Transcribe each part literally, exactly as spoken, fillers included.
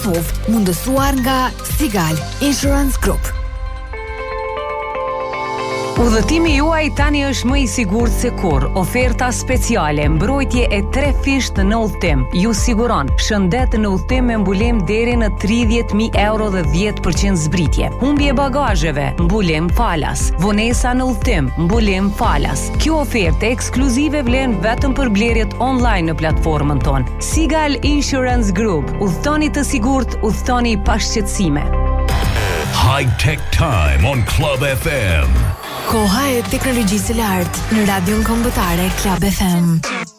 P O V, mundësuar nga Sigal Insurance Group. Udhëtimi juaj tani është më i sigurt se kur. Oferta speciale, mbrojtje e tre fisht në udhëtim. Ju siguron shëndet në udhëtim me mbulim deri në tridhjetë mijë euro dhe dhjetë përqind zbritje. Humbje bagazheve, mbulim falas. Vonesa në udhëtim, mbulim falas. Kjo ofertë ekskluzive vlen vetëm për blerjet online në platformën tonë. Sigal Insurance Group. Udhëtoni të sigurt, udhëtoni pa shqetësime. High Tech Time on Club F M. Koha e teknologjisë së lartë në radion kombëtare Club F M.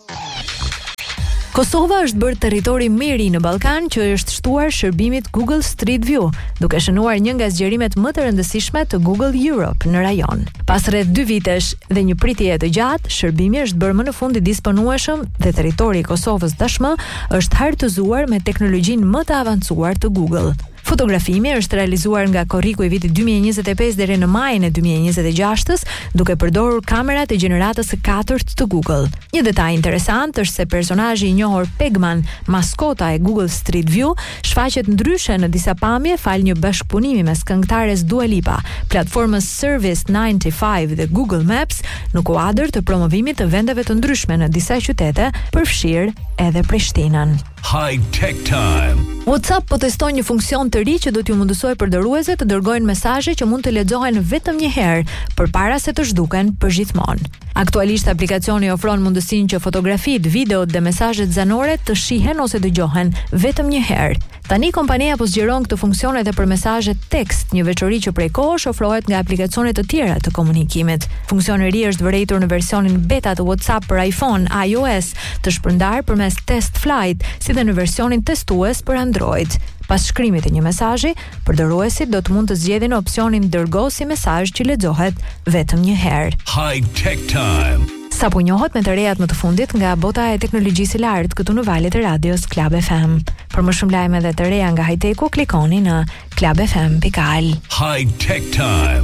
Kosova është bërë territori më i ri në Ballkan që është shtuar shërbimit Google Street View, duke shënuar një nga zgjerimet më të rëndësishme të Google Europe në rajon. Pas rreth dy vitesh dhe një pritjeje të gjatë, shërbimi është bërë më në fund i disponueshëm dhe territori i Kosovës tashmë është hartëzuar me teknologjinë më të avancuar të Google. Fotografimi është realizuar nga korriku i vitit dy mijë e njëzet e pesë deri në majin e dy mijë e njëzet e gjashtë, duke përdorur kamerat e gjeneratës së katërt të Google. Një detaj interesant është se personazhi i njohur Pegman, maskota e Google Street View, shfaqet ndryshe në disa pamje fal një bashkëpunimi mes këngëtares Dua Lipa, platformës Service ninety-five dhe Google Maps në kuadër të promovimit të vendeve të ndryshme në disa qytete, përfshirë edhe Prishtinën. High Tech Time. WhatsApp po teston një funksion të ri që do t'ju mundësojë përdorësve të dërgojnë mesazhe që mund të lexohen vetëm një herë përpara se të zhduken përgjithmonë. Aktualisht aplikacioni ofron mundësinë që fotografitë, videot dhe mesazhet zanore të shihen ose dëgjohen vetëm një herë. Tani kompania po zgjeron këtë funksion edhe për mesazhet tekst, një veçori që prej kohësh ofrohet nga aplikacione të tjera të komunikimit. Funksioni i ri është vërejtur në versionin beta të WhatsApp për iPhone, iOS, të shpërndar përmes Test Flight, si dhe në versionin testues për Android. Pas shkrimit të një mesazhi, përdoruesit do të mund të zgjedhin opsionin dërgo si mesazh që lexohet vetëm një herë. High Tech Time. Sa po njohët me të rejat më të fundit nga bota e teknologjisë së lartë këtu në valët e radios Club F M. Për më shumë lajme dhe të reja nga high-techu, klikoni në club f m dot al. High Tech Time.